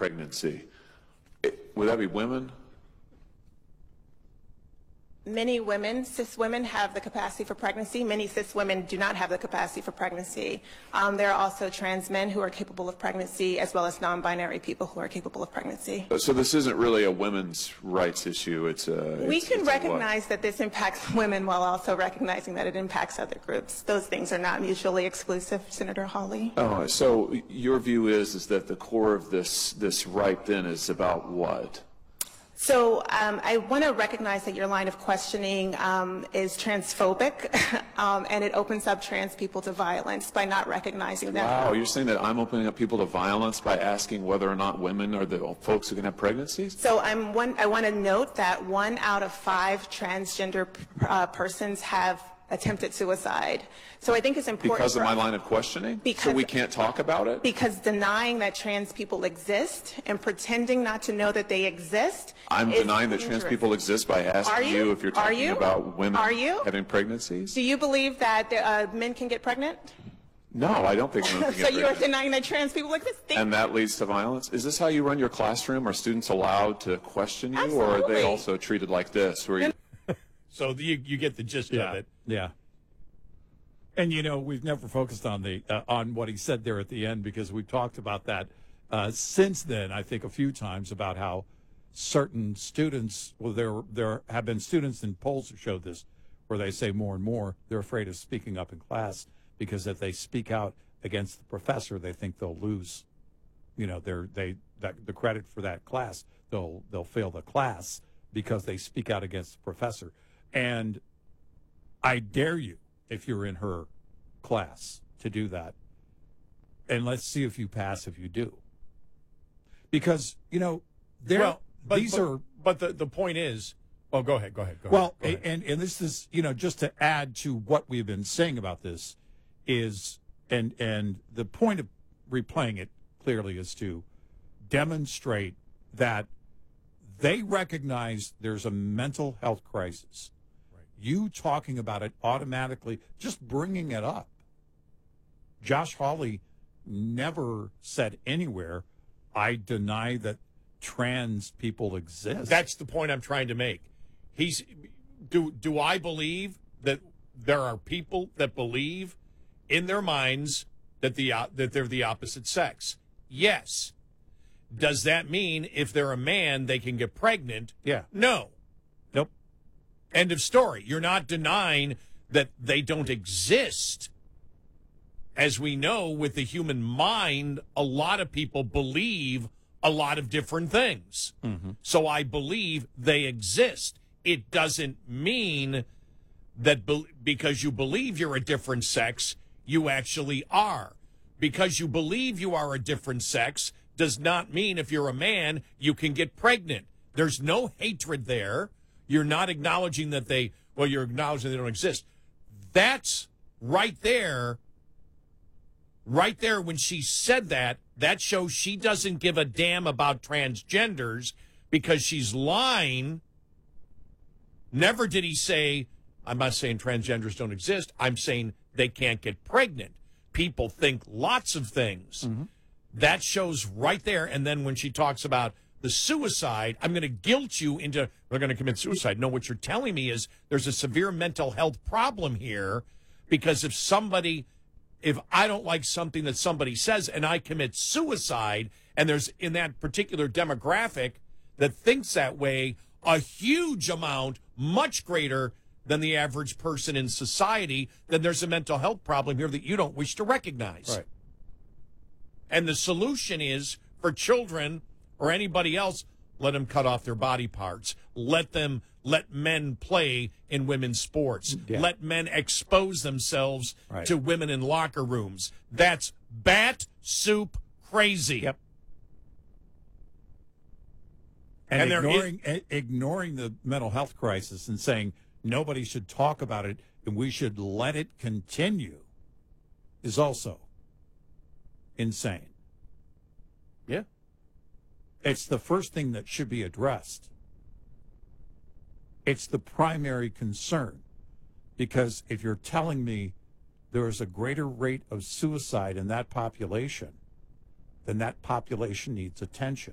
pregnancy. Would that be women? Many women, cis women, have the capacity for pregnancy. Many cis women do not have the capacity for pregnancy. There are also trans men who are capable of pregnancy, as well as non-binary people who are capable of pregnancy. So this isn't really a women's rights issue. We can recognize that this impacts women while also recognizing that it impacts other groups. Those things are not mutually exclusive, Senator Hawley. Oh, so your view is that the core of this right then is about what? So I want to recognize that your line of questioning is transphobic, and it opens up trans people to violence by not recognizing that. Wow, you're saying that I'm opening up people to violence by asking whether or not women are the folks who can have pregnancies? So I want to note that 1 out of 5 transgender persons have attempted suicide. So I think it's important. Because of my line of questioning? Because, so we can't talk about it? Because denying that trans people exist and pretending not to know that they exist. I'm denying that trans people exist by asking you if you're talking about women having pregnancies? Do you believe that men can get pregnant? No, I don't think women can get So you are denying that trans people exist? And that leads to violence? Is this how you run your classroom? Are students allowed to question you? Absolutely. Or are they also treated like this? Where you So you get the gist of it. Yeah. And, you know, we've never focused on on what he said there at the end, because we've talked about that since then, I think, a few times, about how certain students, well, there have been students in polls who showed this, where they say more and more they're afraid of speaking up in class, because if they speak out against the professor, they think they'll lose, you know, the credit for that class. They'll fail the class because they speak out against the professor. And I dare you, if you're in her class, to do that. And let's see if you pass if you do. Because, you know, the point is, well, go ahead. Well, and this is, you know, just to add to what we've been saying about this is, and the point of replaying it clearly is to demonstrate that they recognize there's a mental health crisis. You talking about it automatically, just bringing it up. Josh Hawley never said anywhere, I deny that trans people exist. That's the point I'm trying to make. Do I believe that there are people that believe in their minds that they're the opposite sex? Yes. Does that mean if they're a man, they can get pregnant? Yeah. No. Nope. End of story. You're not denying that they don't exist. As we know, with the human mind, a lot of people believe a lot of different things. Mm-hmm. So I believe they exist. It doesn't mean that because you believe you're a different sex, you actually are. Because you believe you are a different sex does not mean if you're a man, you can get pregnant. There's no hatred there. You're not acknowledging that you're acknowledging they don't exist. That's right there. Right there, when she said that, that shows she doesn't give a damn about transgenders, because she's lying. Never did he say, I'm not saying transgenders don't exist. I'm saying they can't get pregnant. People think lots of things. Mm-hmm. That shows right there. And then when she talks about the suicide, I'm going to guilt you into, they're going to commit suicide. No, what you're telling me is there's a severe mental health problem here, because if I don't like something that somebody says and I commit suicide, and there's in that particular demographic that thinks that way, a huge amount, much greater than the average person in society, then there's a mental health problem here that you don't wish to recognize. Right. And the solution is for children or anybody else, let them cut off their body parts. Let men play in women's sports. Yeah. Let men expose themselves to women in locker rooms. That's bat soup crazy. Yep. And ignoring the mental health crisis and saying nobody should talk about it and we should let it continue is also insane. Yeah. It's the first thing that should be addressed. It's the primary concern, because if you're telling me there is a greater rate of suicide in that population, then that population needs attention.